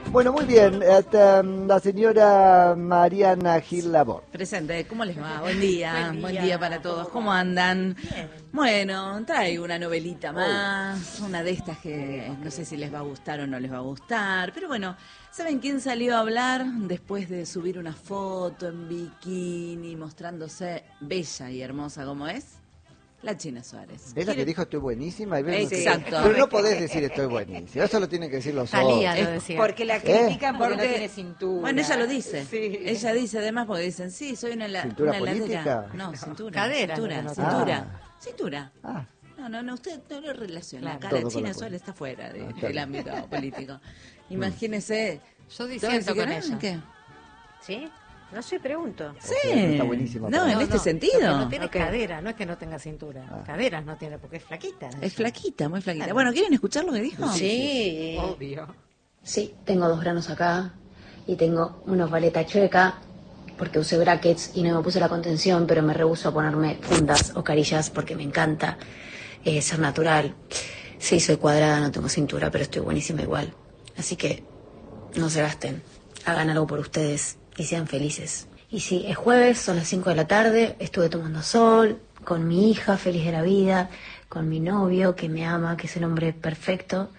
Bueno, muy bien. La señora Mariana Gil Labor. Presente, ¿cómo les va? Buen día, buen día para todos. ¿Cómo andan? Bien. Bueno, traigo una novelita más, una de estas que no sé si les va a gustar o no les va a gustar, pero bueno, ¿saben quién salió a hablar después de subir una foto en bikini mostrándose bella y hermosa como es? La China Suárez. Es la que dijo estoy buenísima. Exacto. Pero no podés decir estoy buenísima. Eso lo tienen que decir los Talía otros. lo decía. Porque la critican porque no Porque- tiene cintura. Bueno, ella lo dice. Sí. Ella dice además porque dicen, sí, soy ¿Cintura una heladera. política? No, cintura. Cadera, Cintura, lo que no cintura. Ah. Cintura. Ah, No, usted no lo relaciona. Claro. Acá Todo la con China la Suárez está fuera está del bien. ámbito político. Imagínese. Yo ¿todo diciendo con ese ella. ¿Qué? ¿Sí? No sé, pregunto. Sí. está buenísima. No, para- en este Porque sentido. no tiene Ok. cadera, no es que no tenga cintura. Ah. Caderas no tiene porque es flaquita. Es flaquita, muy flaquita. Bueno, ¿quieren escuchar lo que dijo? Sí. Obvio. Sí, tengo 2 granos acá y tengo una paleta chueca porque usé brackets y no me puse la contención, pero me rehúso a ponerme fundas o carillas porque me encanta ser natural. Sí, soy cuadrada, no tengo cintura, pero estoy buenísima igual. Así que no se gasten, hagan algo por ustedes y sean felices. Y sí, es jueves, son las 5 de la tarde, estuve tomando sol con mi hija, feliz de la vida, con mi novio que me ama, que es el hombre perfecto.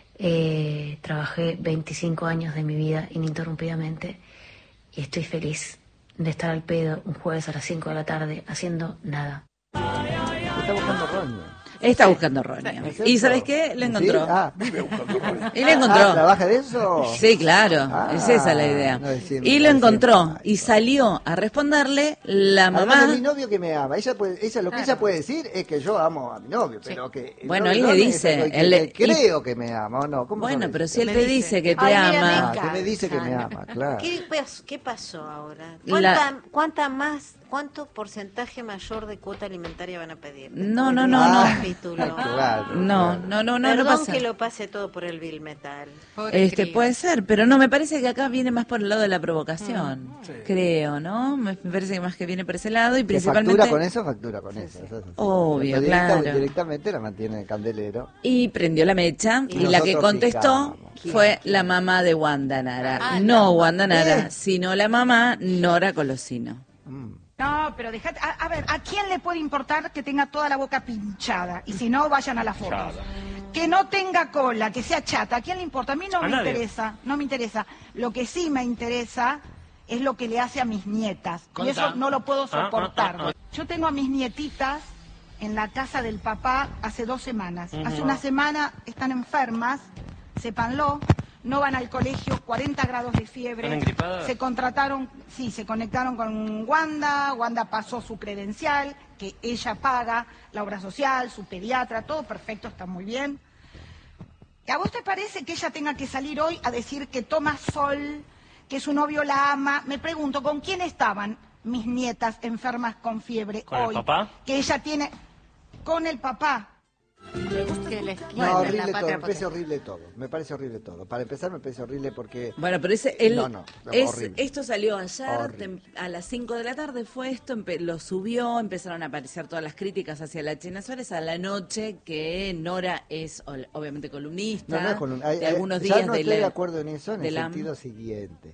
Trabajé 25 años de mi vida ininterrumpidamente y estoy feliz de estar al pedo un jueves a las 5 de la tarde haciendo nada. Está buscando Ronnie. Está buscando a Ronnie. ¿Es ¿Y eso? sabes qué? Lo encontró. ¿Sí? Ah. Y lo encontró. ¿Trabaja de eso? Sí, claro, Ah, es esa la idea. no decime, Y no lo decime. encontró y salió a responderle la Además mamá. de mi novio que me ama. Lo que ella puede decir es que yo amo a mi novio, pero que el Bueno, novio él le Ronnie es dice, algo que él le- creo que me ama, ¿o no? ¿Cómo Bueno, sabes pero eso? si él Me te dice. dice que te Ay, mira, ama, Ah, que me dice que me ama, claro. ¿Qué pasó ahora? La- ¿Cuánto porcentaje mayor de cuota alimentaria van a pedir? No, Después no, de no, este no. capítulo? Claro, no, claro. no Perdón pasa. que lo pase todo por el Bill Metal. Pobre cría. Puede ser, pero no, me parece que acá viene más por el lado de la provocación, creo, ¿no? Me parece que más que viene por ese lado y Que principalmente... factura con eso. Eso es así. Obvio, Directa o claro. indirectamente la mantiene el candelero. Y prendió la mecha Y y la que nosotros contestó picamos. fue la mamá de Wanda Nara. Ah, No Wanda Nara, ¿Qué? sino la mamá Nora Colosino. No, pero dejate. A ver, ¿a quién le puede importar que tenga toda la boca pinchada? Y si no, vayan a las fotos. Que no tenga cola, que sea chata. ¿A quién le importa? A mí no me interesa, no me interesa. Lo que sí me interesa es lo que le hace a mis nietas. Y eso no lo puedo soportar. Yo tengo a mis nietitas en la casa del papá hace 2 semanas. Hace una semana están enfermas, sépanlo. No van al colegio, 40 grados de fiebre. Se conectaron con Wanda. Wanda pasó su credencial, que ella paga, la obra social, su pediatra, todo perfecto, está muy bien. ¿A vos te parece que ella tenga que salir hoy a decir que toma sol, que su novio la ama? Me pregunto, ¿con quién estaban mis nietas enfermas con fiebre ¿Con hoy? el papá? Que ella tiene... Con el papá. Que les No, quieren horrible la todo, patria me parece potestad. horrible todo. Me parece horrible todo. Para empezar me parece horrible porque... Bueno, pero horrible. esto salió ayer, Horrible. a las 5 de la tarde fue esto, lo subió, empezaron a aparecer todas las críticas hacia la China Suárez a la noche, que Nora es obviamente columnista, No es columna. de algunos Ya días no de estoy la... de acuerdo en eso en de el la- sentido siguiente.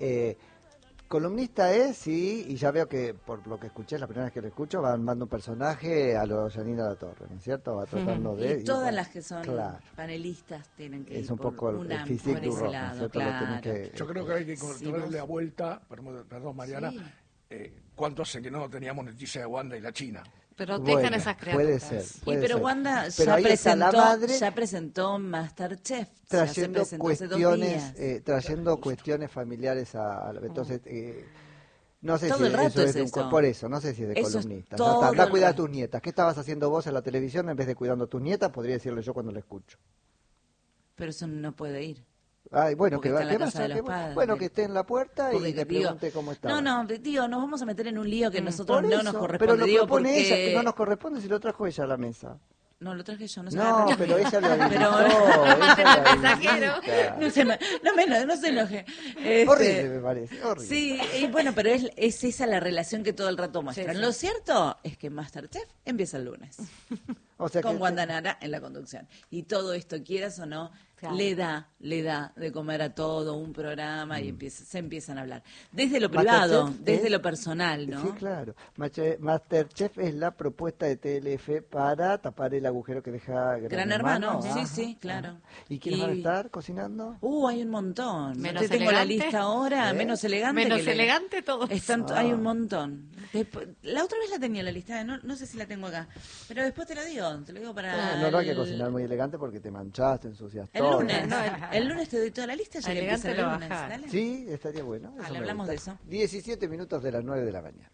Columnista es, sí, y ya veo que por lo que escuché, la primera vez que lo escucho, va armando un personaje a lo Yanina La Torre, ¿no es cierto? Va tratando de... Y todas bueno, las que son claro. panelistas tienen que Es ir un por poco el una physique por du ese rock, ¿no es lado, cierto? Lo tienen claro. que- Yo creo que hay que Sí, darle vos- la vuelta, perdón Mariana, Sí. ¿cuánto hace que no teníamos noticias de Wanda y la China? Protejan Bueno, esas puede criaturas. ser, Y puede pero ser. Wanda Pero ahí está la madre ya presentó Masterchef, trayendo ya se presentó hace 2 cuestiones, días. trayendo cuestiones familiares entonces no sé Todo si el rato eso es es de eso. por eso, no sé si es de Eso es columnista. todo Anda a el cuidar a rato. tus nietas. ¿Qué estabas haciendo vos en la televisión en vez de cuidando a tus nietas? Podría decirle yo cuando la escucho. Pero eso no puede ir. Ay, bueno, Porque que está en la ¿qué casa pasa? de los Que padres. bueno, que esté en la puerta y Porque, le digo, pregunte cómo está. No, digo, nos vamos a meter en un lío que nosotros Por no eso, nos pero corresponde. lo Digo, propone porque... ella, que no nos corresponde si lo trajo ella a la mesa. No, lo traje yo, no sé. No, pero ella lo habilitó. Pero- ella lo Mensajero. habilita. No se enoje. Horrible me parece, horrible. Sí, y bueno, pero es esa la relación que todo el rato muestran. Sí, sí. Lo cierto es que Masterchef empieza el lunes. O sea Con que- Wanda Nara en la conducción. Y todo esto, quieras o no, Claro. le da de comer a todo un programa y se empiezan a hablar. Desde lo Masterchef privado, desde es- lo personal, ¿no? Sí, claro. Masterchef es la propuesta de TLF para tapar el agujero que deja Gran Hermano, sí, Ajá. sí, claro. ¿Y quiénes van a estar cocinando? Hay un montón. Menos Te tengo la elegante. lista ahora, menos elegante. Menos que le- elegante todo. Hay un montón. La otra vez la tenía en la lista, no sé si la tengo acá, pero después te lo digo para No hay que cocinar muy elegante porque te manchaste, ensucias el todo. lunes. El lunes te doy toda la lista, ya que Elegante empieza el lo lunes. bajás. Dale. Sí, estaría bueno. Eso Vale, me hablamos gusta. de eso. 17 minutos de las 9 de la mañana.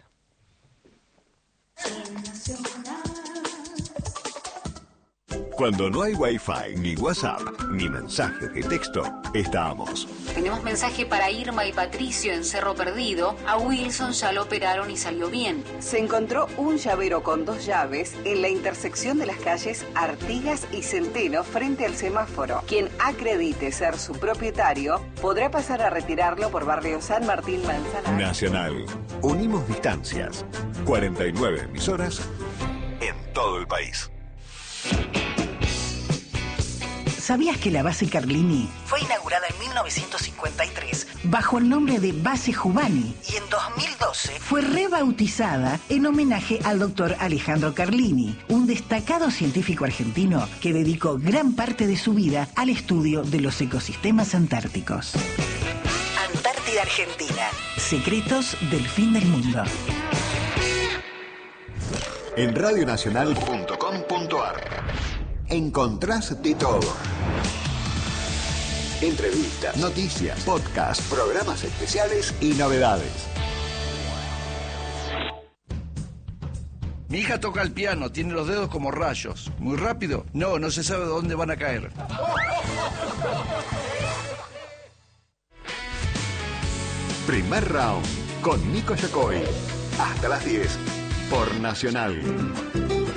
Cuando no hay Wi-Fi, ni WhatsApp, ni mensaje de texto, estamos. Tenemos mensaje para Irma y Patricio en Cerro Perdido. A Wilson ya lo operaron y salió bien. Se encontró un llavero con 2 llaves en la intersección de las calles Artigas y Centeno frente al semáforo. Quien acredite ser su propietario podrá pasar a retirarlo por barrio San Martín Manzanares. Nacional. Unimos distancias. 49 emisoras en todo el país. ¿Sabías que la base Carlini fue inaugurada en 1953 bajo el nombre de Base Juvani y en 2012 fue rebautizada en homenaje al doctor Alejandro Carlini, un destacado científico argentino que dedicó gran parte de su vida al estudio de los ecosistemas antárticos? Antártida Argentina. Secretos del fin del mundo. En radionacional.com.ar encontrás de todo. Entrevistas, noticias, podcasts, programas especiales y novedades. Mi hija toca el piano, tiene los dedos como rayos. ¿Muy rápido? No se sabe dónde van a caer. Primer round con Nico Yacoy. Hasta las 10 por Nacional.